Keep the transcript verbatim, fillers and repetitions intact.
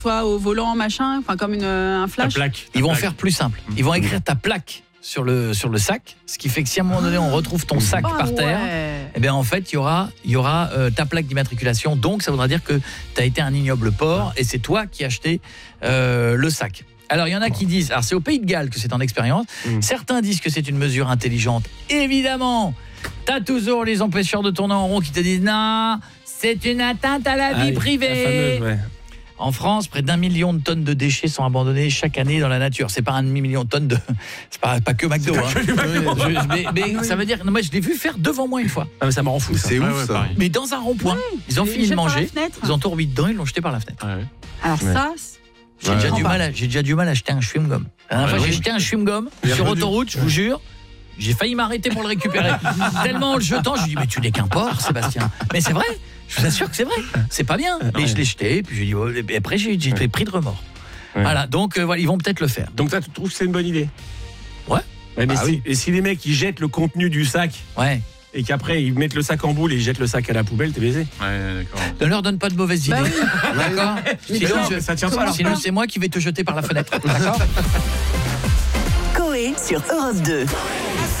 toi au volant, machin, enfin comme une, un flash. Plaque. Ils vont faire plus simple. Ils vont écrire ta plaque sur le sur le sac, ce qui fait que si à un moment donné on retrouve ton sac Ah, par ouais. terre, eh bien en fait il y aura il y aura euh, ta plaque d'immatriculation. Donc ça voudra dire que tu as été un ignoble porc et c'est toi qui as acheté euh, le sac. Alors il y en a qui disent, alors c'est au Pays de Galles que c'est en expérience. Mmh. Certains disent que c'est une mesure intelligente. Évidemment, tu as toujours les empêcheurs de tourner en rond qui te disent non, c'est une atteinte à la vie ah, privée. La fameuse, ouais. En France, près d'un million de tonnes de déchets sont abandonnés chaque année dans la nature. C'est pas un demi-million de tonnes de... C'est pas, pas que McDo. Hein. Que McDo. Je, mais mais oui. Ça veut dire... Non, moi, je l'ai vu faire devant moi une fois. Ah, mais ça me rend fou. C'est ça. ouf, ouais, ça. Mais dans un rond-point. Ouais. Ils ont fini de manger. Ils ont tout remis dedans, ils l'ont jeté par la fenêtre. Ouais. Alors ouais. ça... J'ai ouais. déjà, du mal à, j'ai déjà du mal à acheter un chewing-gum. La dernière fois, j'ai jeté un chewing-gum sur autoroute, je vous jure. J'ai failli m'arrêter pour le récupérer. Tellement en le jetant, je lui dis mais tu n'es qu'un porc, Sébastien. Mais c'est vrai. Je vous assure que c'est vrai, c'est pas bien. Et je l'ai jeté, puis j'ai dit, oh, et après j'ai, j'ai ouais. pris de remords. Ouais. Voilà, donc euh, voilà, ils vont peut-être le faire. Donc toi, tu trouves que c'est une bonne idée? Ouais. ouais mais ah, si, oui. Et si les mecs ils jettent le contenu du sac, ouais. et qu'après ils mettent le sac en boule et ils jettent le sac à la poubelle, t'es baisé. Ouais, d'accord. Ne leur donne pas de mauvaises idées. Bah oui. D'accord. Sinon, je, ça tient pas. Sinon c'est moi qui vais te jeter par la fenêtre. D'accord. Coé sur Europe deux.